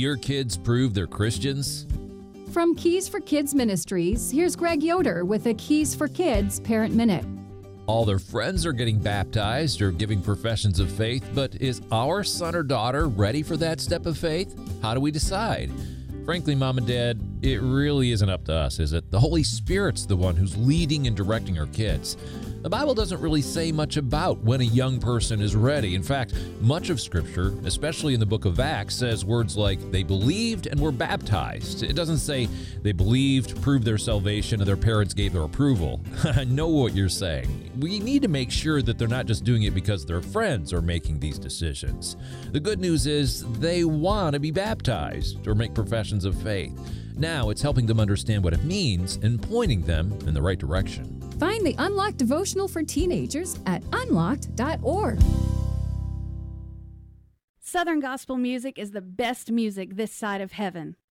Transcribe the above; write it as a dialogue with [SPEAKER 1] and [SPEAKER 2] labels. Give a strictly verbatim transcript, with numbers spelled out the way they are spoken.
[SPEAKER 1] your kids prove they're Christians?
[SPEAKER 2] From Keys for Kids Ministries, here's Greg Yoder with a Keys for Kids Parent Minute.
[SPEAKER 1] All their friends are getting baptized or giving professions of faith, but is our son or daughter ready for that step of faith? How do we decide? Frankly, Mom and Dad, it really isn't up to us, is it? The Holy Spirit's the one who's leading and directing our kids. The Bible doesn't really say much about when a young person is ready. In fact, much of Scripture, especially in the book of Acts, says words like they believed and were baptized. It doesn't say they believed, proved their salvation, and their parents gave their approval. I know what you're saying. We need to make sure that they're not just doing it because their friends are making these decisions. The good news is they want to be baptized or make professions of faith. Now it's helping them understand what it means and pointing them in the right direction.
[SPEAKER 2] Find the Unlocked devotional for teenagers at unlocked dot org.
[SPEAKER 3] Southern gospel music is the best music this side of heaven.